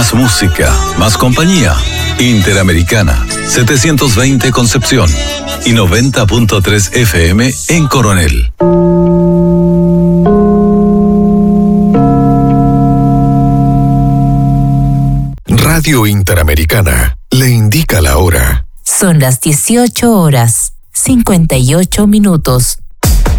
Más música, más compañía. Interamericana, 720 Concepción y 90.3 FM en Coronel. Radio Interamericana le indica la hora. Son las 18 horas, 58 minutos.